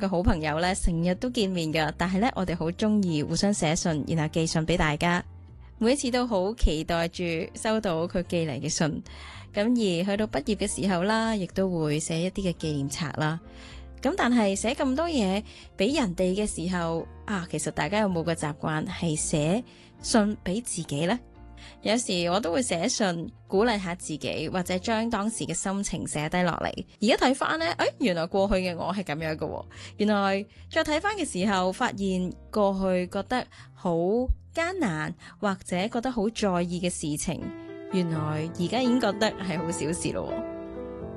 個好朋友呢，成日都見面噶，但係呢，我哋好中意互相寫信，然後寄信俾大家。每一次都好期待住收到佢寄嚟嘅信。咁而去到畢業嘅時候啦，亦都會寫一啲嘅紀念冊啦。咁但係寫咁多嘢俾人哋嘅時候啊，其實大家有冇個習慣係寫信俾自己呢？有時我都會寫信鼓勵下自己，或者將當時嘅心情寫低落嚟。而家睇翻呢，原來過去嘅我係咁樣嘅。原來再睇翻嘅時候，發現過去覺得好艱難，或者覺得好在意嘅事情，原來而家已經覺得係好小事咯。